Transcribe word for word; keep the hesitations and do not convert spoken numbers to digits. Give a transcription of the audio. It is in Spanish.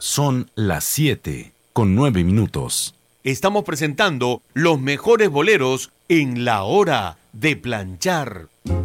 Son las siete con nueve minutos. Estamos presentando los mejores boleros en la hora de planchar.